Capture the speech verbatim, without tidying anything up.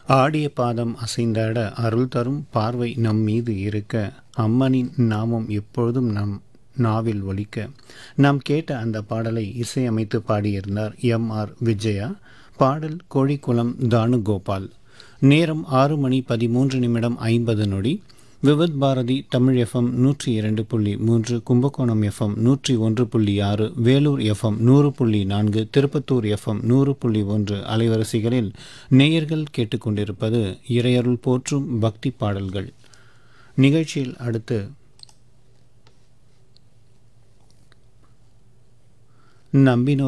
ஆடிய பாதம் அசைந்தாட அருள் தரும் பார்வை நம் மீது இருக்க, அம்மனின் நாமம் எப்பொழுதும் நம் நாவில் ஒலிக்க. நாம் கேட்ட அந்த பாடலை இசையமைத்து பாடியிருந்தார் எம் ஆர் விஜயா. பாடல் கோழிக்குளம் தானுகோபால். நேரம் ஆறு மணி பதிமூன்று நிமிடம் ஐம்பது நொடி. விவித் பாரதி தமிழ் எஃப்எம் நூற்றி இரண்டு புள்ளி மூன்று, கும்பகோணம் எஃப்எம் நூற்றி ஒன்று புள்ளி ஆறு, வேலூர் எஃப்எம் நூறு புள்ளி நான்கு, திருப்பத்தூர் எஃப்எம் நூறு புள்ளி ஒன்று அலைவரிசைகளில் நேயர்கள் கேட்டுக்கொண்டிருப்பது இறையருள் போற்றும் பக்தி பாடல்கள். நிகழ்ச்சியில் அடுத்து நம்பினோர்